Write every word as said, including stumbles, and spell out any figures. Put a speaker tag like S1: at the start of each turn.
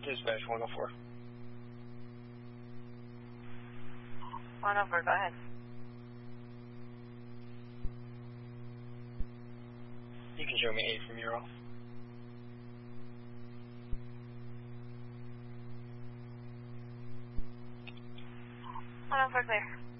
S1: Dispatch one oh four.
S2: one oh four, go ahead.
S1: You can show me eight from your off.
S2: one oh four, clear.